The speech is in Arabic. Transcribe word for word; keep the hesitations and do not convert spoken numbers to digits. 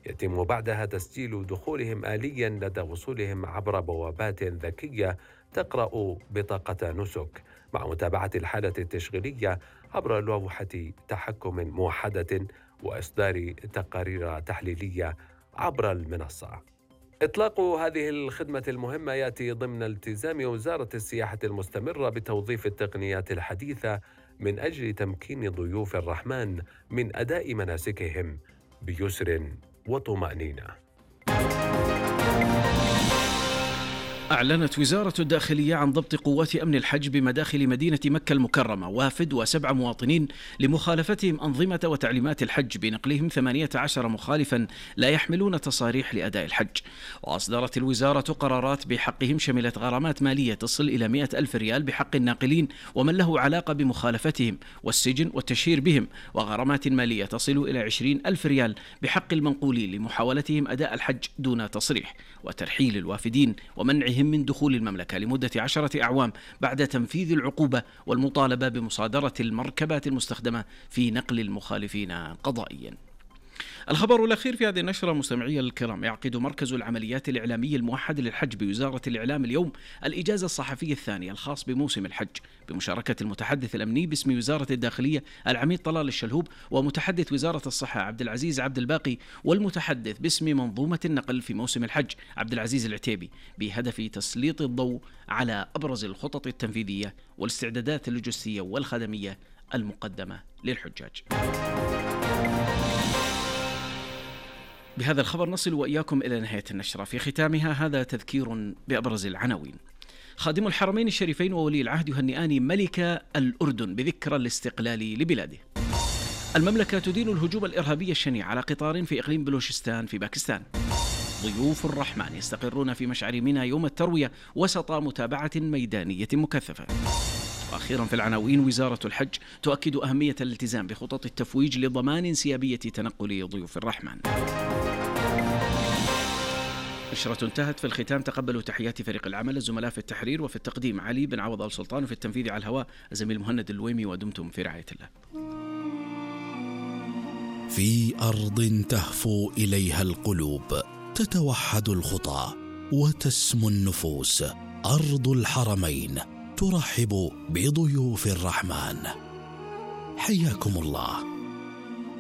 يتم بعدها تسجيل دخولهم آليا لدى وصولهم عبر بوابات ذكية تقرأ بطاقة نسك، مع متابعة الحالة التشغيلية عبر لوحة تحكم موحدة وإصدار تقارير تحليلية عبر المنصة. إطلاق هذه الخدمة المهمة يأتي ضمن التزام وزارة السياحة المستمرة بتوظيف التقنيات الحديثة من أجل تمكين ضيوف الرحمن من أداء مناسكهم بيسر وطمأنينة. أعلنت وزارة الداخلية عن ضبط قوات أمن الحج بمداخل مدينة مكة المكرمة وافد وسبع مواطنين لمخالفتهم أنظمة وتعليمات الحج بنقلهم ثمانية عشر مخالفا لا يحملون تصاريح لأداء الحج. وأصدرت الوزارة قرارات بحقهم شملت غرامات مالية تصل إلى مئة ألف ريال بحق الناقلين ومن له علاقة بمخالفتهم، والسجن والتشهير بهم، وغرامات مالية تصل إلى عشرين ألف ريال بحق المنقولين لمحاولتهم أداء الحج دون تصريح، وترحيل الوافدين ومنعهم من دخول المملكة لمدة عشرة أعوام بعد تنفيذ العقوبة، والمطالبة بمصادرة المركبات المستخدمة في نقل المخالفين قضائيا. الخبر الأخير في هذه النشرة مستمعي الكرام، يعقد مركز العمليات الإعلامية الموحد للحج بوزارة الإعلام اليوم الإجازة الصحفية الثانية الخاص بموسم الحج بمشاركة المتحدث الأمني باسم وزارة الداخلية العميد طلال الشلهوب، ومتحدث وزارة الصحة عبد العزيز عبد الباقي، والمتحدث باسم منظومة النقل في موسم الحج عبد العزيز العتيبي، بهدف تسليط الضوء على أبرز الخطط التنفيذية والاستعدادات اللوجستية والخدمية المقدمة للحجاج. بهذا الخبر نصل وإياكم إلى نهاية النشرة. في ختامها هذا تذكير بأبرز العناوين. خادم الحرمين الشريفين وولي العهد يهنئان ملك الأردن بذكرى الاستقلال لبلاده. المملكة تدين الهجوم الإرهابي الشنيع على قطار في إقليم بلوشستان في باكستان. ضيوف الرحمن يستقرون في مشعر منى يوم التروية وسط متابعة ميدانية مكثفة. وأخيرا في العناوين، وزارة الحج تؤكد أهمية الالتزام بخطط التفويج لضمان انسيابية تنقل ضيوف الرحمن. نشرة انتهت. في الختام تقبلوا تحيات فريق العمل، الزملاء في التحرير وفي التقديم علي بن عوض آل سلطان، وفي التنفيذ على الهواء الزميل مهند اللويمي، ودمتم في رعاية الله. في أرض تهفو إليها القلوب، تتوحد الخطى وتسمو النفوس، أرض الحرمين ترحب بضيوف الرحمن. حياكم الله.